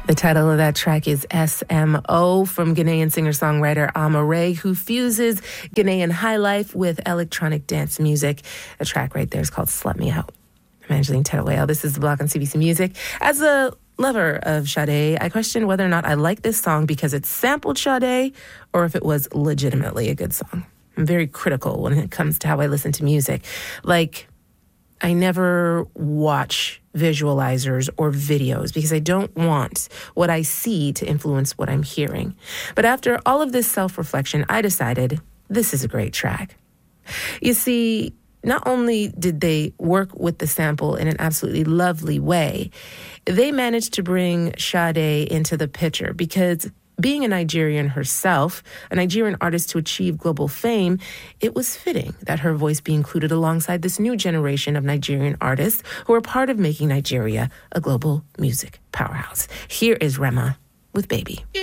The title of that track is SMO from Ghanaian singer-songwriter Amaarae, who fuses Ghanaian high life with electronic dance music. The track right there is called Slut Me Out. I'm Angeline Teruel. This is The Block on CBC Music. As a lover of Sade, I question whether or not I like this song because it sampled Sade or if it was legitimately a good song. I'm very critical when it comes to how I listen to music. Like, I never watch visualizers or videos because I don't want what I see to influence what I'm hearing. But after all of this self-reflection, I decided this is a great track. You see, not only did they work with the sample in an absolutely lovely way, they managed to bring Sade into the picture because being a Nigerian herself, a Nigerian artist to achieve global fame, it was fitting that her voice be included alongside this new generation of Nigerian artists who are part of making Nigeria a global music powerhouse. Here is Rema with Baby.